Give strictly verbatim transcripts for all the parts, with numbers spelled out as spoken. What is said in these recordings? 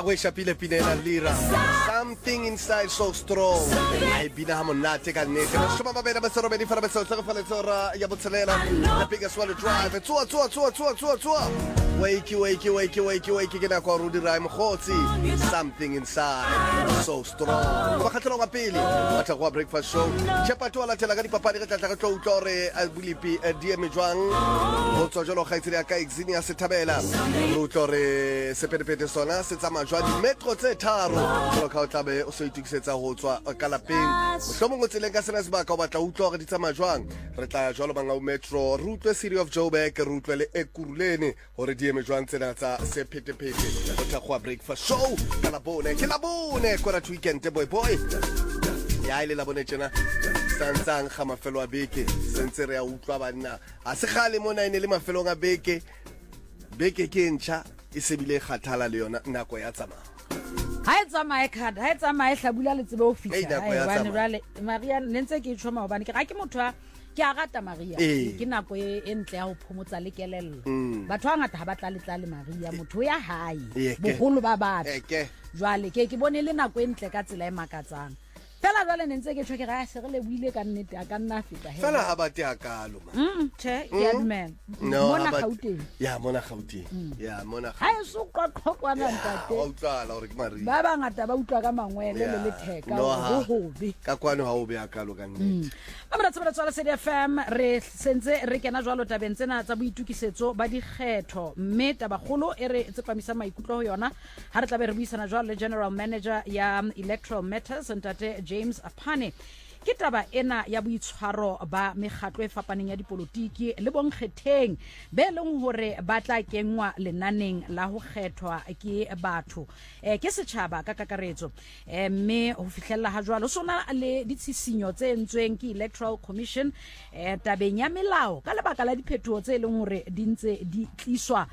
we shapile pinela lira. Something inside so strong. Ay bina monate ka nete. Shoma ba bena ba sero bedi fara ba sero sero fara sero ya botselela. The biggest one to drive. Tsua tsua tsua tsua tsua tsua. Wakey wakey wakey wakey wakey ke na kwa rudi rhyme khotsi. Something inside so strong. Ba khatlo ga pele. Batla go breakfast show. Chepa to la tela ga dipapadi ga tla ga tlo utlore a bulipi D M jwang. Go tswa jalo ga itsile ka exini ya sethabela. Utlore sepedepede sona se tsama jwa di metro tse tharo. Go ka tlabe o se itikisetsa go tswa ka lapeng. Mohlomong tseleng ka sena se ba ka batla utlore di tsama jwang. Re tla jalo banga metro route city of Joburg route le ekurulene hore di eme jwang tsena tsa sepedepede. Go tla go breakfast show ka la bone ke la bone kwa ra weekend boy boy. Ya ile la bone tsena santsang ga mafelo a beke sentse re a utlwa bana a se gale mo nine le mafelo a beke beke ke ntsha e sebile kgathala le yona nako ya tsama ha e tsama e khada ha e tsama e hlabula le tsebe o fihla ha bana rale Maria nentse ke tshoma hobane ke ga ke motho ke a rata Maria ke nako e entle ya ho phomotsa le kelello batho ba ngata ha ba tla le tla le Maria motho ya hae boholo ba batho jwale ke ke bone le nako entle ka tsela e makatsang fela jwale nentse ke tshwe ke ga se re le buile ka nnete a ka nna feta he fela ha ba te akalo ma mm che ke admin mona Gauteng ya mona Gauteng ya mona ha e so ka tlhokwana ntate wa utlala hore ke Maria ba ba ngata ba utlwa ka mangwele le le theka ho hobe ka kwano ha o be akalo ka nnete ba mara tsebela tswala C D F M re sentse re kena jwalo tabeng tsena tsa boitukisetso ba dikgetho mme tabagolo e re tsepamisa maikutlo ho yona ha re tlabe re buisana jwalo le general manager ya Electoral Matters ntate James Apane ke taba ena ya boitshwaro ba megatlo e fapaneng ya dipolitiki le bonkgetheng be leng hore ba tla kengwa lenaneng la ho kgethwa ke batho eh ke setjhaba ka kakaretso eh mme ho fihlella ha jwalo sona le ditshisinyo tse entsweng ke Electoral Commission eh tabeng ya melao ka lebaka la diphethoho tse leng hore di ntse di tliswa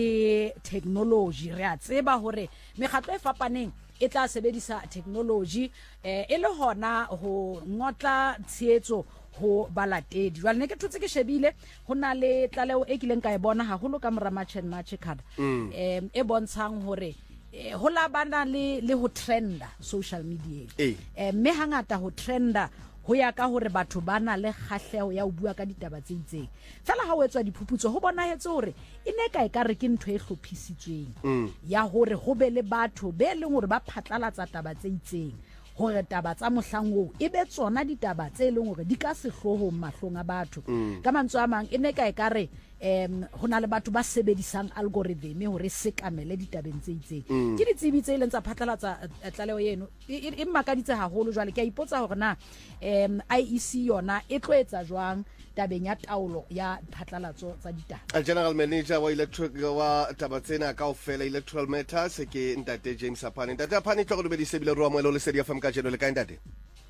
ke technology re a tseba hore megatlo e fapaneng e tla sebedisa technology eh e le hona ho ngotla tshetso ho balatedi jwale ne ke thutse ke shebile ho na le tlaleo e kileng ka e bona haholo ka mora matchen match card eh e bontshang hore ho la bana le le ho trenda social media eh me hangata ho trenda ho ya ka hore batho bana le kgahleho ya ho bua ka ditaba tse itseng fela ha o etswa diphuputso ho bona hetse hore ine ka e ka re ke ntho e hlophisitsweng ya hore ho be le batho be leng hore ba phatlalatsa taba tse itseng hore taba tsa mohlang o e be tsona ditaba tse leng hore di ka sehloho mahlong a batho ka mantswe a mang ine ka e ka re em hona le batho ba sebedisang algorithm hore se kamele ditabeng tse itseng ke ditsebi tse ileng tsa phatlalatsa tlaleo yeno e makaditse haholo jwale ke a ipotsa hore na em I E C yona e tloetsa jwang tabeng ya taolo ya phatlalatso tsa ditaba General Manager wa Electoral wa tabatsena kaofela Electoral Matters ke ntate James Apane ntate Apane tlo go be di sebile ruwa mo le C D F M ka jeno le ka ntate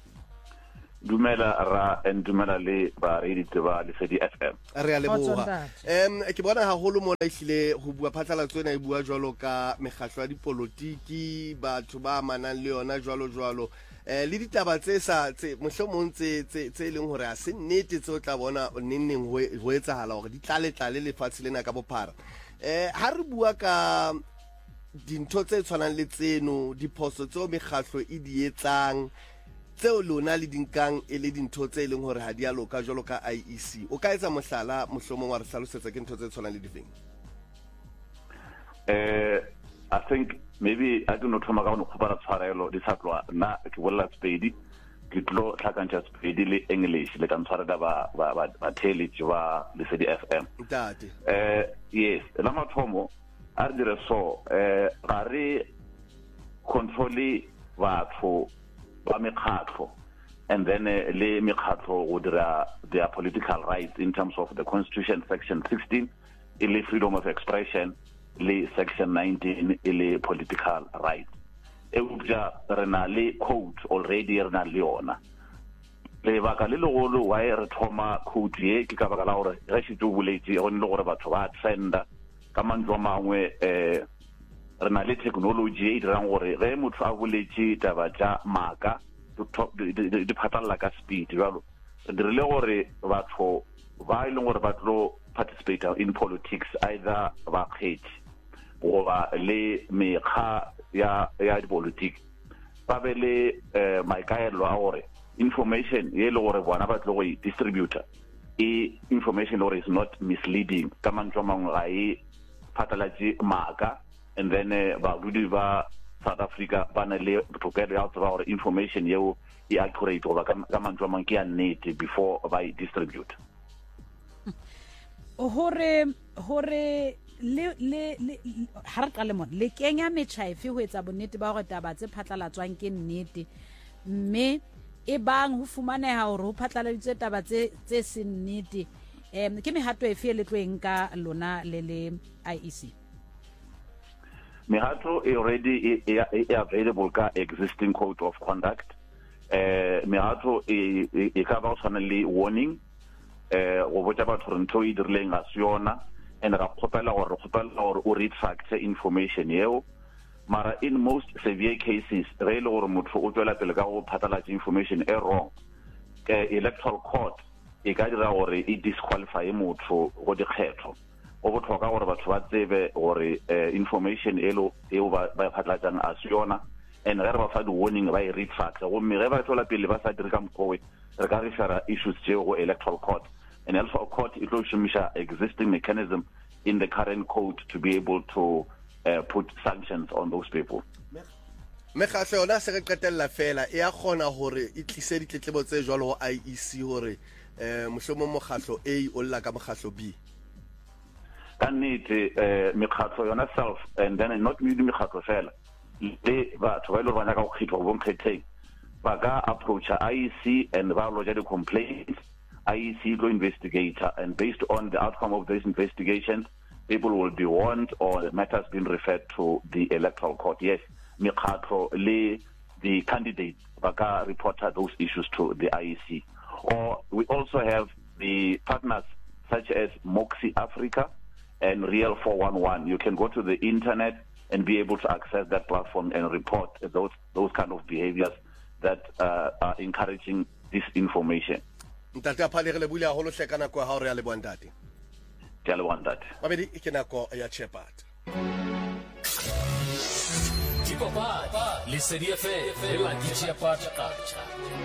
dumela ra en dumela le ba re ditaba le C D F M re a leboga em ke bona haholo mona ihlile ho bua phatlalatso ena e bua jwalo ka megatlo ya dipolitiki batho ba manang le yona jwalo jwalo eh le ditaba tse sa tse mohlomong tse tse leng hore a se nnete tse o tla bona nenneng ho etsahala hore di tlale tlale le fatshe lena ka bophara eh ha re bua ka dintho tse tshwanang le tseno diphoso tse o megatlo e di etsang tseo lona le dinkang e le dintho tse leng hore ha di a loka jwalo ka I E C o ka etsa mohlala mohlomong wa re hlalosetsa ke ntho tse tshwanang le difeng eh I think maybe I don't know thoma ka go khopara tshwarelo di satlwa na ke bolla Spedi ke tlo tlhakantsa Spedi le English le ka ntshwarela ba ba ba theletse ba le C D F M ntate eh yes la mathomo a dire so eh ga re control batho ba mekhatlo and then uh, le mekhatlo go dira their political rights in terms of the constitution section sixteen ile freedom of expression le section nineteen ile political rights e ubja rena le code already rena le ona le baka le legolo wa e re thoma code ye ke ka baka la gore re shitse buletse go nne gore batho ba trenda ka mantswe mangwe eh rena le technology e dirang gore ge motho a boletse taba tsa maka di phatalla ka speed jalo dirile gore batho ba ile gore ba tlo participate in politics either ba kgetsi goba le mekga ya ya dipolotiki ba be le eh, maikaelelo a gore information ye le gore bona ba tlo go e distributor e information or is not misleading ka mantswe mangwe ga e phatlalatse maaka and then uh, ba dudi ba South Africa ba na le tokelo ya tseba gore information yeo e accurate goba ka mantswe mangwe ke ya nnete before ba e distribute hore hore le le ha re qale mona le kenya metšhaife ho etsa bonnete ba gore taba tse phatlalatswang ke nnete mme e bang ho fumaneha hore ho phatlaladitse taba tse tse se nnete em ke mehato e fe le tloeng ka lona le le I E C mehato e already e, e, e available ka existing code of conduct eh mehato e e ka ba tshwana le warning eh go botsa batho re ntho e dirileng a siona and ra khopela gore khopela gore o read fact information yeo mara in most severe cases re le gore motho o tswela pele ka go phatlalatsa information e wrong eh electoral court e ka dira gore e disqualify motho go dikgetho go botlhoka gore batho ba tsebe gore information elo eo ba ba phatlatsang a siona and re ba fa di warning ba e read fact go mme re ba tswela pele ba sa dire ka mkowe re ka refera issues tseo go electoral court and electoral court it will shumisha existing mechanism in the current code to be able to uh, put sanctions on those people me ga se ona se re qetella fela e a gona hore e tlise ditletlebo tse jwalo go I E C hore eh mošomo mogahlo A o lla ka mogahlo B kannete eh mekhatlo yona self and then not me mekhatlo fela le batho ba ile ba nyaka go khitwa go bonkgetheng ba ka approach I E C and ba lodge the complaints I E C go investigator and based on the outcome of this investigation people will be warned or the matters being referred to the electoral court yes mekhatlo le the candidates ba ka report those issues to the I E C or we also have the partners such as Moxie Africa and Real four one one. You can go to the internet and be able to access that platform and report those those kind of behaviors that uh, are encouraging disinformation. Ntate a phale re le bula holo hlekana kwa ha re ya le bondate. Ke le bondate. Babedi e kena ko ya Shepherd. Tipapa le serie fe le la Shepherd culture.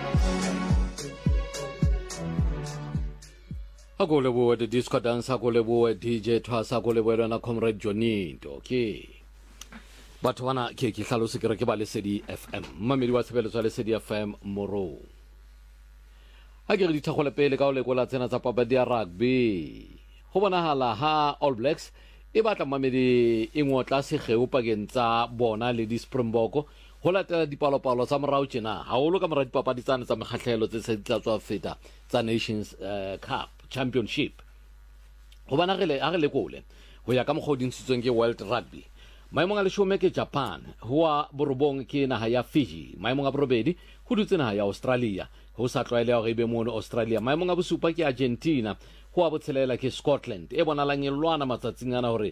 Ako lebo the disco dance ako lebo D J Twasa ako lebo na comrade Johnny okay batho bana ke ke hlalosa ke re ke ba le Lesedi F M mamedi wa tshebeletso le Lesedi F M moro a ke re dithagole pele ka o lekola tsena tsa papadi ya rugby go bonahala ha All Blacks e batla mamedi e ngotla segeu pakeng tsa bona le di Springbok go latela dipalopalo tsa morao tsena ha o lo ka mora dipapadi tsana tsa mekgatlhelo tse se tla tswa feta tsa Nations uh, Cup Championship go bana gele a gele kole go ya ka mogoding tsitsweng ke World Rugby maemong a leshome ke Japan hoa borobong ke naga ya Fiji maemong a borobedi go dutse naga ya Australia go sa tlwaelea go ebe mono Australia maemong a bosupa ke Argentina go a botshelela ke Scotland e bonalang e lwana matsatsing ana hore